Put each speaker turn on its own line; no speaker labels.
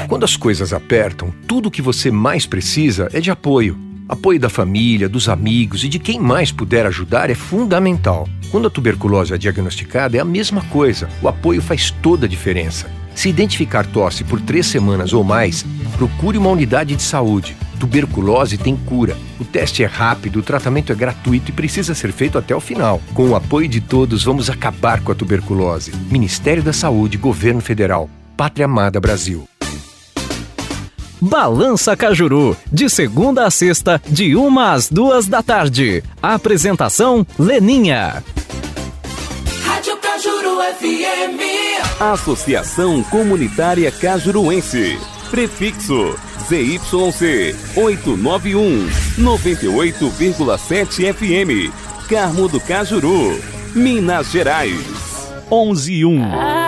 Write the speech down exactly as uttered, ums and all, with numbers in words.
Quando as coisas apertam, tudo o que você mais precisa é de apoio. Apoio da família, dos amigos e de quem mais puder ajudar é fundamental. Quando a tuberculose é diagnosticada, é a mesma coisa. O apoio faz toda a diferença. Se identificar tosse por três semanas ou mais, procure uma unidade de saúde. Tuberculose tem cura. O teste é rápido, o tratamento é gratuito e precisa ser feito até o final. Com o apoio de todos, vamos acabar com a tuberculose. Ministério da Saúde, Governo Federal. Pátria Amada Brasil.
Balança Cajuru, de segunda a sexta, de uma às duas da tarde. Apresentação, Leninha.
Rádio Cajuru F M.
Associação Comunitária Cajuruense. Prefixo Z Y C oitocentos e noventa e um, noventa e oito vírgula sete F M. Carmo do Cajuru, Minas Gerais.
onze e um.